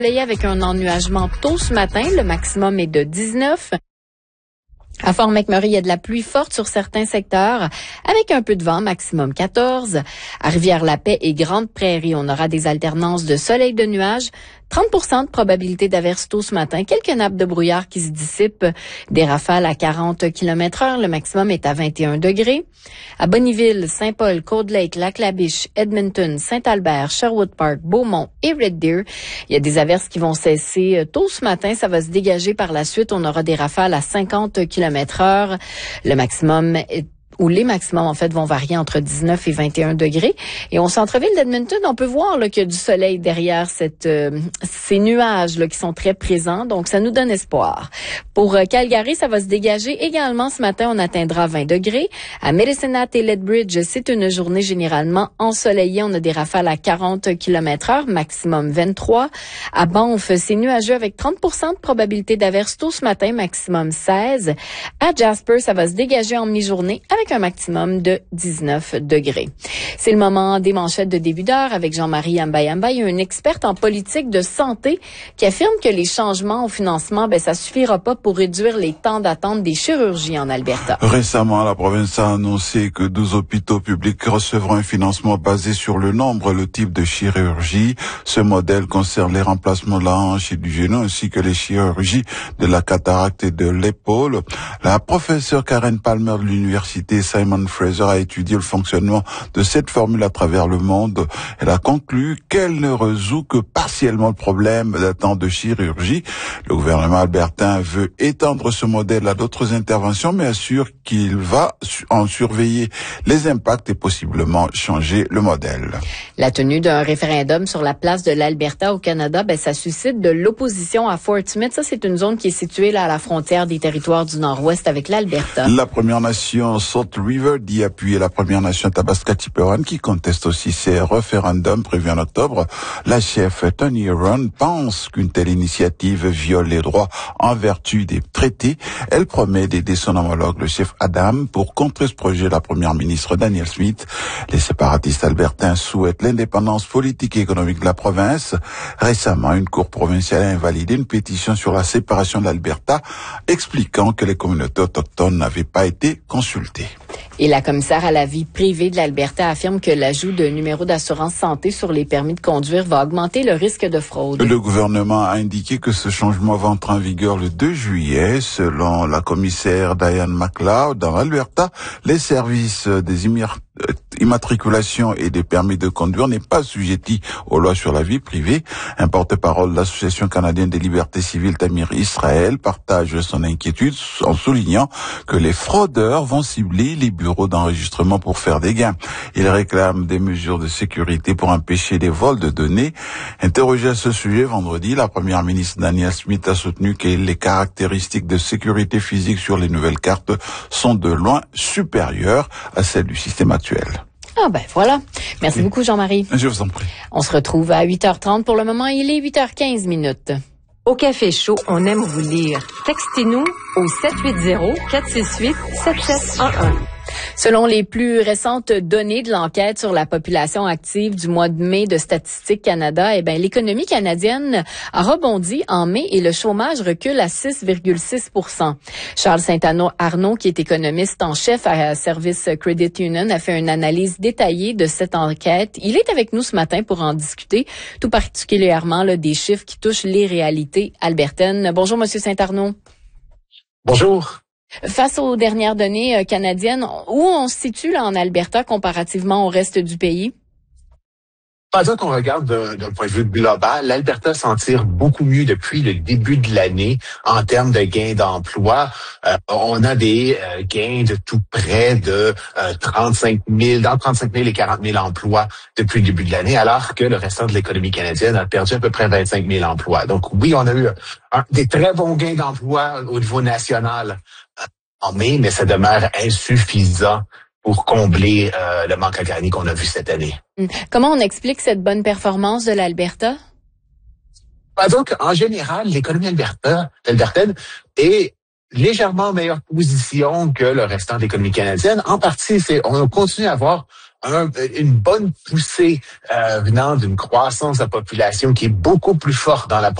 Avec un ennuagement tôt ce matin, le maximum est de 19. À Fort-McMurray, il y a de la pluie forte sur certains secteurs, avec un peu de vent, maximum 14. À Rivière-la-Paix et Grande-Prairie, on aura des alternances de soleil et de nuages. 30% de probabilité d'averse tôt ce matin. Quelques nappes de brouillard qui se dissipent. Des rafales à 40 km/h. Le maximum est à 21 degrés. À Bonnyville, Saint-Paul, Cold Lake, Lac-La-Biche, Edmonton, Saint-Albert, Sherwood Park, Beaumont et Red Deer, il y a des averses qui vont cesser tôt ce matin. Ça va se dégager par la suite. On aura des rafales à 50 km/h. Le maximum où les maximums, en fait, vont varier entre 19 et 21 degrés. Et au centre-ville d'Edmonton, on peut voir là, qu'il y a du soleil derrière ces nuages là, qui sont très présents. Donc, ça nous donne espoir. Pour Calgary, ça va se dégager également. Ce matin, on atteindra 20 degrés. À Medicine Hat et Lethbridge, c'est une journée généralement ensoleillée. On a des rafales à 40 km/h, maximum 23. À Banff, c'est nuageux avec 30% de probabilité d'averse tôt ce matin, maximum 16. À Jasper, ça va se dégager en mi-journée avec un maximum de 19 degrés. C'est le moment des manchettes de début d'heure avec Jean-Marie Ambayamba, une experte en politique de santé qui affirme que les changements au financement, ça suffira pas pour réduire les temps d'attente des chirurgies en Alberta. Récemment, la province a annoncé que 12 hôpitaux publics recevront un financement basé sur le nombre et le type de chirurgie. Ce modèle concerne les remplacements de la hanche et du genou ainsi que les chirurgies de la cataracte et de l'épaule. La professeure Karen Palmer de l'université Simon Fraser a étudié le fonctionnement de cette formule à travers le monde. Elle a conclu qu'elle ne résout que partiellement le problème d'attente de chirurgie. Le gouvernement albertain veut étendre ce modèle à d'autres interventions, mais assure qu'il va en surveiller les impacts et possiblement changer le modèle. La tenue d'un référendum sur la place de l'Alberta au Canada, ça suscite de l'opposition à Fort Smith. Ça, c'est une zone qui est située là à la frontière des territoires du Nord-Ouest avec l'Alberta. La Première Nation Salt River dit appuyer la Première Nation Athabasca-Chipewyan qui conteste aussi ces référendums prévus en octobre. La chef Tony Aaron pense qu'une telle initiative viole les droits en vertu des traités. Elle promet d'aider son homologue, le chef Adam, pour contrer ce projet. La première ministre Danielle Smith. Les séparatistes albertains souhaitent l'indépendance politique et économique de la province. Récemment, une cour provinciale a invalidé une pétition sur la séparation de l'Alberta, expliquant que les communautés autochtones n'avaient pas été consultées. Et la commissaire à la vie privée de l'Alberta affirme que l'ajout de numéros d'assurance santé sur les permis de conduire va augmenter le risque de fraude. Le gouvernement a indiqué que ce changement va entrer en vigueur le 2 juillet. Selon la commissaire Diane McLeod, dans l'Alberta, les services des immatriculation et des permis de conduire n'est pas assujetti aux lois sur la vie privée. Un porte-parole de l'Association canadienne des libertés civiles, Tamir Israël, partage son inquiétude en soulignant que les fraudeurs vont cibler les bureaux d'enregistrement pour faire des gains. Il réclame des mesures de sécurité pour empêcher les vols de données. Interrogée à ce sujet vendredi, la première ministre Danielle Smith a soutenu que les caractéristiques de sécurité physique sur les nouvelles cartes sont de loin supérieures à celles du système actuel. Ah voilà. Merci beaucoup Jean-Marie. Je vous en prie. On se retrouve à 8h30. Pour le moment, il est 8h15. Au Café Chaud, on aime vous lire. Textez-nous au 780-468-7711. Selon les plus récentes données de l'enquête sur la population active du mois de mai de Statistique Canada, l'économie canadienne a rebondi en mai et le chômage recule à 6,6%. Charles Saint-Arnaud, qui est économiste en chef à Service Credit Union, a fait une analyse détaillée de cette enquête. Il est avec nous ce matin pour en discuter, tout particulièrement des chiffres qui touchent les réalités albertaines. Bonjour, Monsieur Saint-Arnaud. Bonjour. Face aux dernières données canadiennes, où on se situe là en Alberta comparativement au reste du pays? Pendant qu'on regarde d'un point de vue global, l'Alberta s'en tire beaucoup mieux depuis le début de l'année en termes de gains d'emploi. On a des gains de tout près de 35 000 et 40 000 emplois depuis le début de l'année, alors que le restant de l'économie canadienne a perdu à peu près 25 000 emplois. Donc oui, on a eu des très bons gains d'emploi au niveau national en mai, mais ça demeure insuffisant pour combler le manque à gagner qu'on a vu cette année. Comment on explique cette bonne performance de l'Alberta? Donc, en général, l'économie albertaine est légèrement en meilleure position que le restant de l'économie canadienne. En partie, on continue à avoir une bonne poussée venant d'une croissance de la population qui est beaucoup plus forte dans la